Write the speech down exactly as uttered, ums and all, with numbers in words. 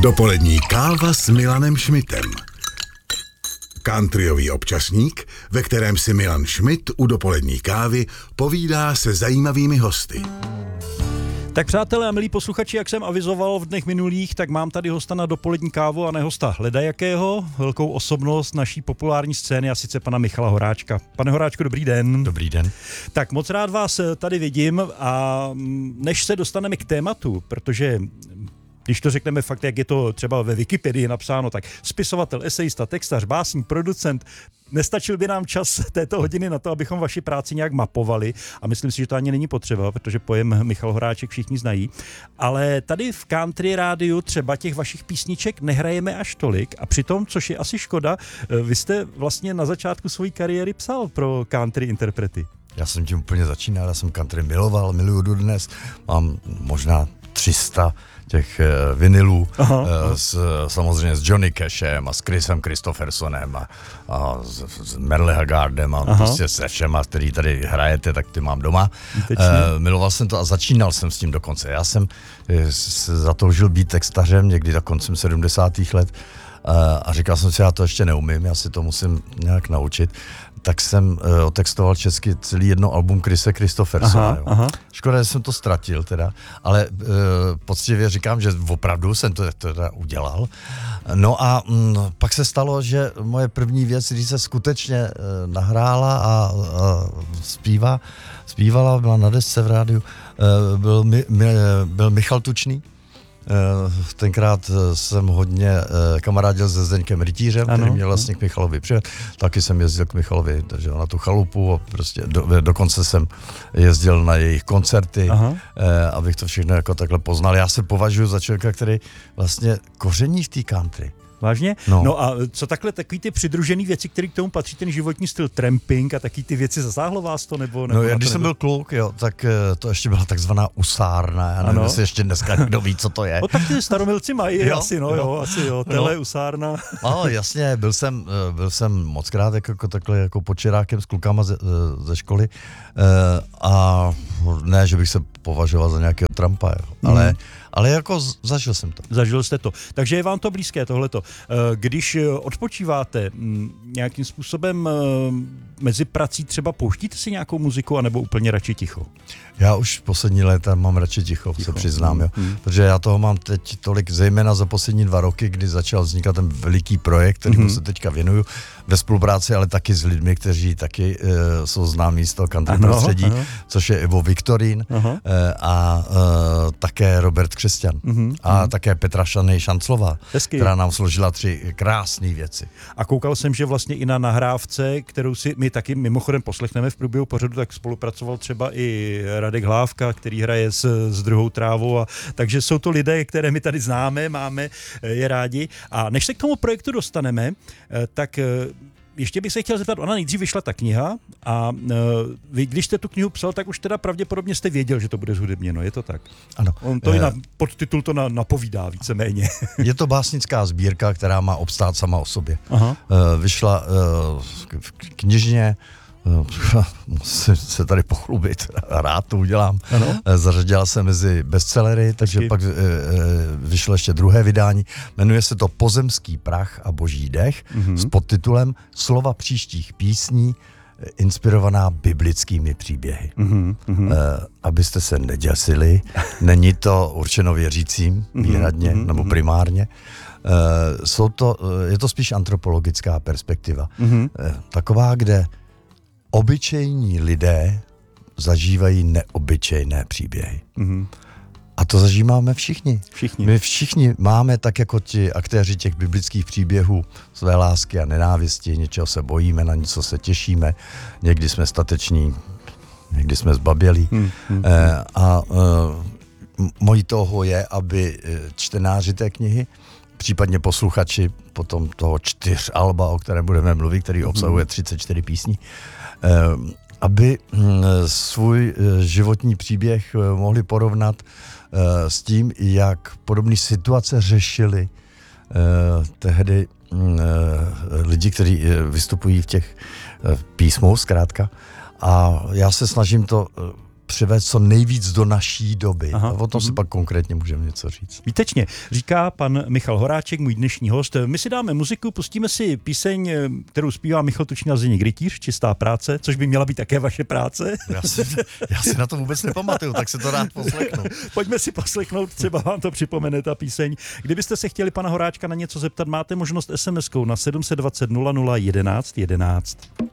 Dopolední káva s Milanem Šmitem. Countryový občasník, ve kterém si Milan Šmit u dopolední kávy povídá se zajímavými hosty. Tak přátelé a milí posluchači, jak jsem avizoval v dnech minulých, tak mám tady hosta na dopolední kávu a ne hosta ledajakého, velkou osobnost naší populární scény, a sice pana Michala Horáčka. Pane Horáčku, dobrý den. Dobrý den. Tak moc rád vás tady vidím a než se dostaneme k tématu, protože když to řekneme fakt, jak je to třeba ve Wikipedii napsáno, tak spisovatel, esejista, textař, básník, producent, nestačil by nám čas této hodiny na to, abychom vaši práci nějak mapovali, a myslím si, že to ani není potřeba, protože pojem Michal Horáček všichni znají. Ale tady v Country rádiu třeba těch vašich písniček nehrajeme až tolik, a přitom, což je asi škoda, vy jste vlastně na začátku své kariéry psal pro country interprety. Já jsem tím úplně začínal, já jsem country miloval, miluju dodnes, mám možná tři sta těch uh, vinylů, aha, uh, s, samozřejmě s Johnny Cashem a s Chrisem Christophersonem a, a s, s Merle Haggardem a aha, prostě se všema, který tady hrajete, tak ty mám doma. Uh, miloval jsem to a začínal jsem s tím dokonce. Já jsem se zatoužil být textařem někdy tak koncem sedmdesátých let uh, a říkal jsem si, já to ještě neumím, já si to musím nějak naučit. Tak jsem uh, otextoval česky celý jedno album Chrise Christophersona. Aha, škoda, že jsem to ztratil teda, ale uh, poctivě říkám, že opravdu jsem to teda udělal. No a mm, pak se stalo, že moje první věc, když se skutečně uh, nahrála a, a zpívá, zpívala, byla na desce v rádiu, uh, byl, mi, mi, byl Michal Tučný. Tenkrát jsem hodně kamarádil se Zdeňkem Rytířem, ano, který mě vlastně k Michalovi přijel. Taky jsem jezdil k Michalovi na tu chalupu a prostě do, dokonce jsem jezdil na jejich koncerty, aha, abych to všechno jako takhle poznal. Já se považuji za člověka, který vlastně koření v té country. Vážně? No. no a co takhle, takový ty přidružený věci, které k tomu patří, ten životní styl, tramping a taky ty věci, zasáhlo vás to? Nebo, nebo no já když jsem byl kluk, jo, tak to ještě byla takzvaná usárna, já nevím, jestli ještě dneska kdo ví, co to je. No tak ty staromilci mají, jo, asi no, jo, jo asi jo, tele, no, usárna. No jasně, byl jsem, byl jsem mockrát jako takhle jako počerákem s klukama ze, ze školy a ne, že bych se považoval za nějakého Trumpa, jo, ale hmm. Ale jako zažil jsem to. Zažil jste to. Takže je vám to blízké tohleto. Když odpočíváte nějakým způsobem mezi prací, třeba pouštíte si nějakou muziku, anebo úplně radši ticho? Já už poslední léta mám radši ticho, ticho. se přiznám, jo. Hmm. Protože já toho mám teď tolik, zejména za poslední dva roky, kdy začal vznikat ten veliký projekt, kterýmu hmm. se teďka věnuju ve spolupráci, ale taky s lidmi, kteří taky uh, jsou známí z toho country ano, prostředí, ano. což je Ivo Viktorín uh, a uh, také Robert Křesťan uh-huh, a uh-huh. také Petra Šanej Šanclová, Hezky. která nám složila tři krásné věci. A koukal jsem, že vlastně i na nahrávce, kterou si my taky mimochodem poslechneme v průběhu pořadu, tak spolupracoval třeba i Radek Hlávka, který hraje s, s Druhou trávou, a takže jsou to lidé, které my tady známe, máme je rádi. A než se k tomu projektu dostaneme, tak ještě bych se chtěl zeptat, ona nejdřív vyšla ta kniha a uh, vy, když jste tu knihu psal, tak už teda pravděpodobně jste věděl, že to bude zhudebněno, je to tak? Ano. On to e... i na podtitul to na, napovídá víceméně. Je to básnická sbírka, která má obstát sama o sobě. Aha. Uh, vyšla uh, v knižně, musím se tady pochlubit, rád to udělám. Ano. Zařadila se mezi bestsellery, takže Taky. pak vyšlo ještě druhé vydání. Jmenuje se to Pozemský prach a boží dech mm-hmm. s podtitulem Slova příštích písní inspirovaná biblickými příběhy. Mm-hmm. Eh, abyste se neděsili, není to určeno věřícím výhradně mm-hmm. nebo primárně. Eh, jsou to, je to spíš antropologická perspektiva. Mm-hmm. Eh, taková, kde obyčejní lidé zažívají neobyčejné příběhy. Mm-hmm. A to zažíváme všichni. všichni. My všichni máme, tak jako ti aktéři těch biblických příběhů, své lásky a nenávisti, něčeho se bojíme, na něco se těšíme, někdy jsme stateční, někdy jsme zbabělí. Mm-hmm. E, a e, mojí toho je, aby čtenáři té knihy, případně posluchači potom toho čtyř alba, o kterém budeme mluvit, který obsahuje třicet čtyři písní, aby svůj životní příběh mohli porovnat s tím, jak podobné situace řešili tehdy lidi, kteří vystupují v těch písmů zkrátka. A já se snažím to přivést co nejvíc do naší doby. Aha. A o tom Mhm. si pak konkrétně můžeme něco říct. Výtečně, říká pan Michal Horáček, můj dnešní host. My si dáme muziku, pustíme si píseň, kterou zpívá Michal Tučný a Zdeněk Rytíř, Čistá práce, což by měla být také vaše práce. Já si, já si na to vůbec nepamatuju, tak si to rád poslechnu. Pojďme si poslechnout, třeba vám to připomene ta píseň. Kdybyste se chtěli pana Horáčka na něco zeptat, máte možnost es em eskou na sedm set dvacet nula nula jedenáct jedenáct.